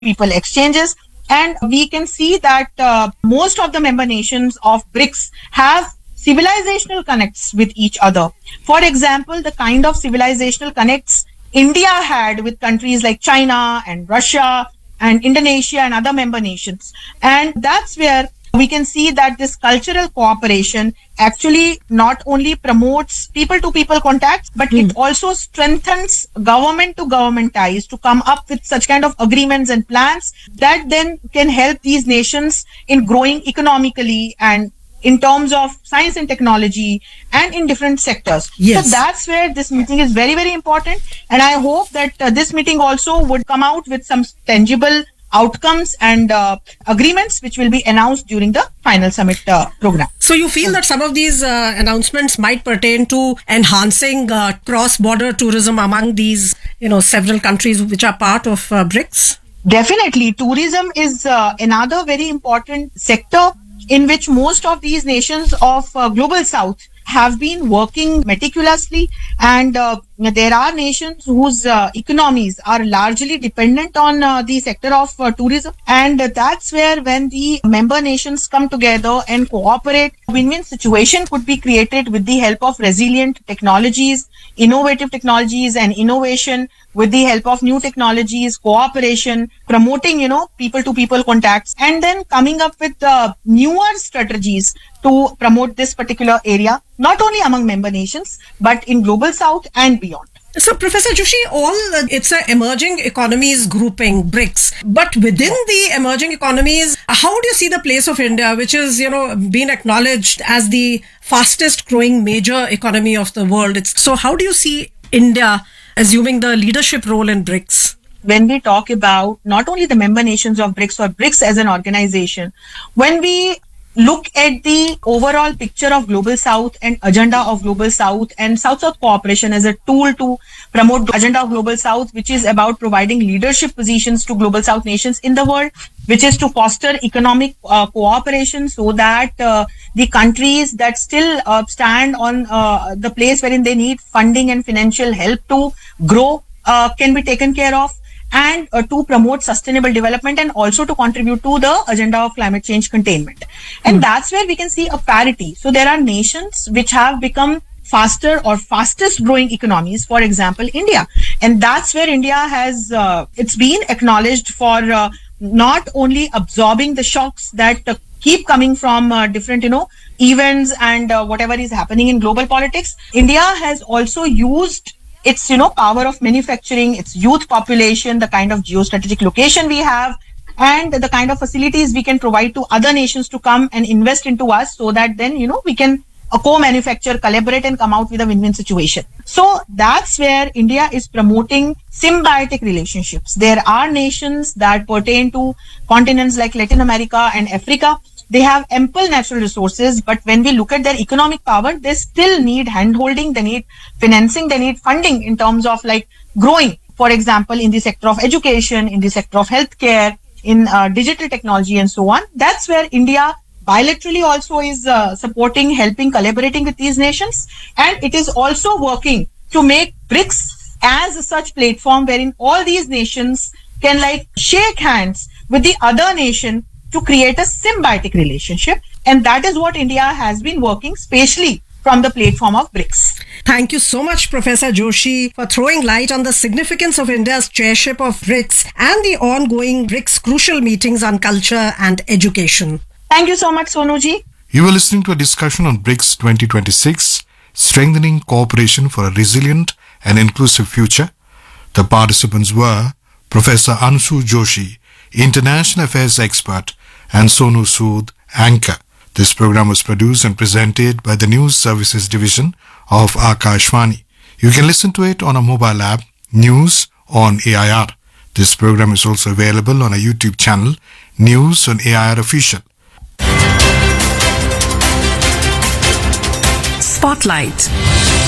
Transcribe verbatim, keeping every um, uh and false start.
people exchanges. And we can see that uh, most of the member nations of BRICS have civilizational connects with each other. For example, the kind of civilizational connects India had with countries like China and Russia and Indonesia and other member nations. And that's where we can see that this cultural cooperation actually not only promotes people-to-people contacts, but mm. it also strengthens government-to-government ties to come up with such kind of agreements and plans that then can help these nations in growing economically and in terms of science and technology and in different sectors. Yes. So that's where this meeting is very, very important. And I hope that uh, this meeting also would come out with some tangible outcomes and uh, agreements which will be announced during the final summit uh, program. So you feel that some of these uh, announcements might pertain to enhancing uh, cross-border tourism among these, you know, several countries which are part of uh, BRICS? Definitely. Tourism is uh, another very important sector in which most of these nations of uh, Global South have been working meticulously, and uh, there are nations whose uh, economies are largely dependent on uh, the sector of uh, tourism, and uh, that's where when the member nations come together and cooperate, a win-win situation could be created with the help of resilient technologies, innovative technologies and innovation, with the help of new technologies, cooperation, promoting, you know, people-to-people contacts, and then coming up with uh, newer strategies to promote this particular area, not only among member nations, but in Global South and beyond. So, Professor Joshi, all uh, it's an emerging economies grouping, BRICS. But within the emerging economies, how do you see the place of India, which is, you know, being acknowledged as the fastest growing major economy of the world? It's, so how do you see India assuming the leadership role in BRICS? When we talk about not only the member nations of BRICS or BRICS as an organization, when we look at the overall picture of Global South and agenda of Global South and South-South cooperation as a tool to promote the agenda of Global South, which is about providing leadership positions to Global South nations in the world, which is to foster economic uh, cooperation so that uh, the countries that still uh, stand on uh, the place wherein they need funding and financial help to grow uh, can be taken care of, and uh, to promote sustainable development and also to contribute to the agenda of climate change containment. And mm. that's where we can see a parity. So there are nations which have become faster or fastest growing economies, for example, India. And that's where India has, uh, it's been acknowledged for uh, not only absorbing the shocks that uh, keep coming from uh, different, you know, events and uh, whatever is happening in global politics. India has also used its, you know, power of manufacturing, its youth population, the kind of geostrategic location we have, and the kind of facilities we can provide to other nations to come and invest into us so that then, you know, we can uh, co-manufacture, collaborate and come out with a win-win situation. So that's where India is promoting symbiotic relationships. There are nations that pertain to continents like Latin America and Africa. They have ample natural resources, but when we look at their economic power, they still need handholding, they need financing, they need funding in terms of like growing, for example, in the sector of education, in the sector of healthcare, in uh, digital technology and so on. That's where India bilaterally also is uh, supporting, helping, collaborating with these nations. And it is also working to make BRICS as such platform wherein all these nations can like shake hands with the other nation to create a symbiotic relationship. And that is what India has been working, especially from the platform of BRICS. Thank you so much, Professor Joshi, for throwing light on the significance of India's chairship of BRICS and the ongoing BRICS crucial meetings on culture and education. Thank you so much, Sonuji. You were listening to a discussion on BRICS twenty twenty-six, Strengthening Cooperation for a Resilient and Inclusive Future. The participants were Professor Anshu Joshi, International Affairs Expert, and Sonu Sood, Anchor. This program was produced and presented by the News Services Division of Akashvani. You can listen to it on a mobile app, News on A I R. This program is also available on a YouTube channel, News on A I R Official. Spotlight.